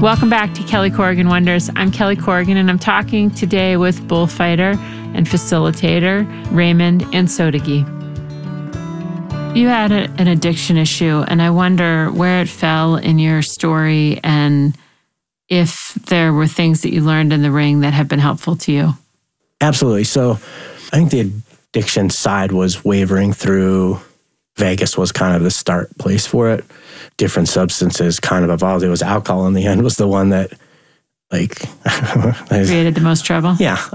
Welcome back to Kelly Corrigan Wonders. I'm Kelly Corrigan, and I'm talking today with bullfighter and facilitator Raymond Ansotegi. You had an addiction issue, and I wonder where it fell in your story and if there were things that you learned in the ring that have been helpful to you. Absolutely. So I think the addiction side was wavering through. Vegas was kind of the start place for it. Different substances kind of evolved. It was alcohol in the end was the one that created the most trouble. Yeah.